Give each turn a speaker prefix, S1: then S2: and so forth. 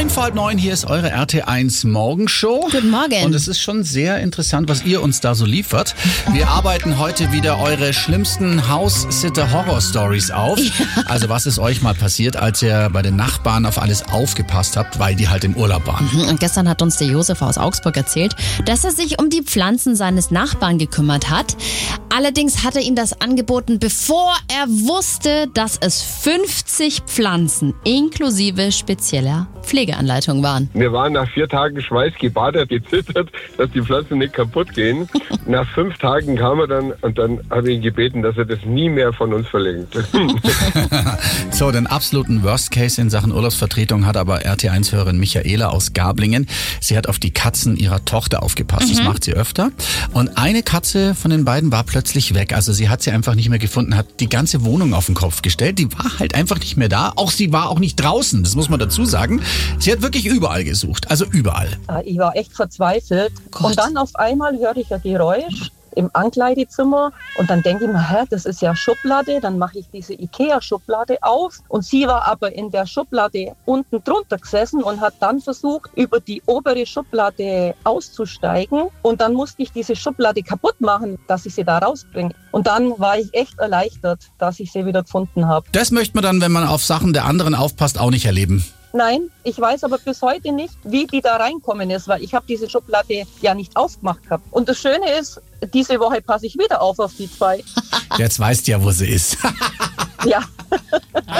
S1: 9:45, hier ist eure RT1 Morgenshow.
S2: Guten Morgen.
S1: Und es ist schon sehr interessant, was ihr uns da so liefert. Wir arbeiten heute wieder eure schlimmsten House-Sitter-Horror-Stories auf. Ja. Also was ist euch mal passiert, als ihr bei den Nachbarn auf alles aufgepasst habt, weil die halt im Urlaub waren?
S2: Und gestern hat uns der Josef aus Augsburg erzählt, dass er sich um die Pflanzen seines Nachbarn gekümmert hat. Allerdings hat er ihm das angeboten, bevor er wusste, dass es 50 Pflanzen inklusive spezieller Pflegeanleitung waren.
S3: Wir waren nach 4 Tagen schweißgebadet, gezittert, dass die Pflanzen nicht kaputt gehen. Nach 5 Tagen kam er dann und dann habe ich ihn gebeten, dass er das nie mehr von uns verlängert.
S1: So, den absoluten Worst Case in Sachen Urlaubsvertretung hat aber RT1-Hörerin Michaela aus Gablingen. Sie hat auf die Katzen ihrer Tochter aufgepasst. Das macht sie öfter. Und eine Katze von den beiden war plötzlich weg. Also sie hat sie einfach nicht mehr gefunden, hat die ganze Wohnung auf den Kopf gestellt. Die war halt einfach nicht mehr da. Auch sie war auch nicht draußen, das muss man dazu sagen. Sie hat wirklich überall gesucht, also überall.
S4: Ich war echt verzweifelt. Gott. Und dann auf einmal höre ich ein Geräusch im Ankleidezimmer und dann denke ich mir, das ist ja Schublade, dann mache ich diese Ikea-Schublade auf und sie war aber in der Schublade unten drunter gesessen und hat dann versucht, über die obere Schublade auszusteigen und dann musste ich diese Schublade kaputt machen, dass ich sie da rausbringe. Und dann war ich echt erleichtert, dass ich sie wieder gefunden habe.
S1: Das möchte man dann, wenn man auf Sachen der anderen aufpasst, auch nicht erleben.
S4: Nein, ich weiß aber bis heute nicht, wie die da reinkommen ist, weil ich habe diese Schublade ja nicht aufgemacht gehabt. Und das Schöne ist, diese Woche passe ich wieder auf die 2.
S1: Jetzt weißt du ja, wo sie ist.
S4: Ja.